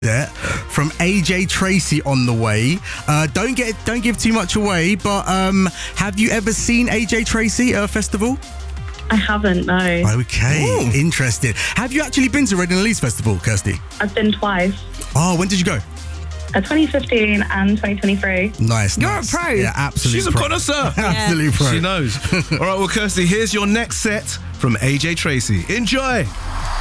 from AJ Tracey on the way. Don't give too much away, but have you ever seen AJ Tracey at a festival? I haven't, no. Okay, interesting. Have you actually been to Reading and Leeds Festival, Kirsty? I've been twice. Oh, when did you go? 2015 and 2023. Nice. You're a pro. Yeah, absolutely. She's a connoisseur. Absolute pro. She knows. All right, well, Kirsty, here's your next set from AJ Tracey. Enjoy.